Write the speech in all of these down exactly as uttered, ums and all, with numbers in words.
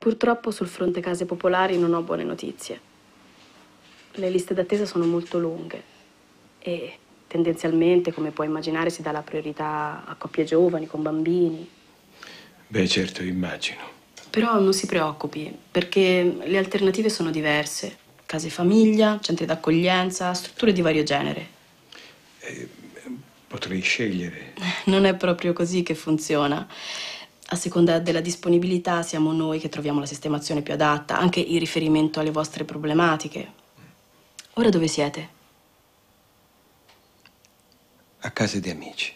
Purtroppo sul fronte case popolari non ho buone notizie. Le liste d'attesa sono molto lunghe e tendenzialmente, come puoi immaginare, si dà la priorità a coppie giovani, con bambini. Beh, certo, immagino. Però non si preoccupi, perché le alternative sono diverse. Case famiglia, centri d'accoglienza, strutture di vario genere. Eh, potrei scegliere. Non è proprio così che funziona. A seconda della disponibilità siamo noi che troviamo la sistemazione più adatta, anche in riferimento alle vostre problematiche. Ora dove siete? A casa di amici.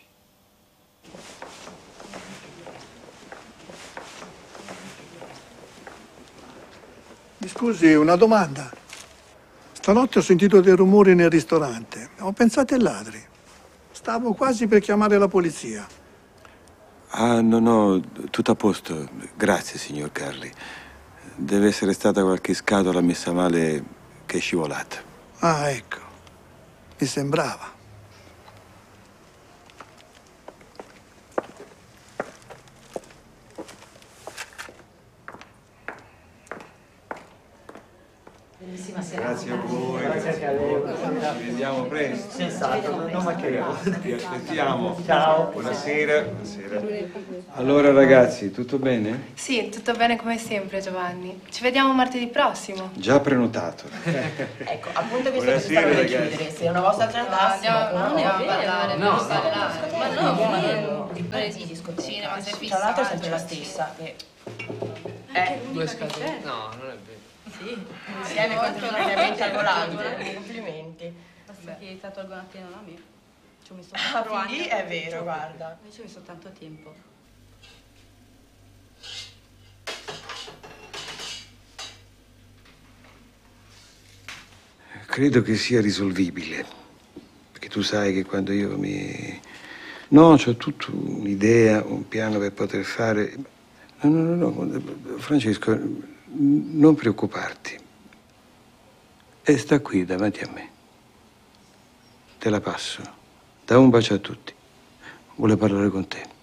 Mi scusi, una domanda. Stanotte ho sentito dei rumori nel ristorante. Ho pensato ai ladri. Stavo quasi per chiamare la polizia. Ah, no, no, tutto a posto. Grazie, signor Carli. Deve essere stata qualche scatola messa male che è scivolata. Ah, ecco. Mi sembrava. Grazie a voi. Grazie a lei. Ci vediamo presto. Senz'altro, non mancheremo. Ti aspettiamo. Ciao. Buonasera. Buonasera. Allora ragazzi, tutto bene? Sì, tutto bene come sempre, Giovanni. Ci vediamo martedì prossimo. Già prenotato. Ecco, appunto visto che si Buonasera, stanno per ragazzi. chiudere, se una vostra già andassimo... Andiamo, non andiamo a ballare, no, no, stare là. Ma no, Di discoteca. cinema, sei Tra l'altro è fissato. sempre la stessa, che... Eh, Due scatole? No, non è vero. sì, insieme contemporaneamente al volante. Complimenti. Basta che ti tolgono appena a me. Ci ho messo Ah, quattro anni. sì, è vero, guarda. Io ci ho messo tanto tempo. Credo che sia risolvibile, perché tu sai che quando io mi... No, c'ho tutta un'idea, un piano per poter fare... No, no, no, no, Francesco, non preoccuparti. E sta qui davanti a me. Te la passo. Da un bacio a tutti. Vuole parlare con te.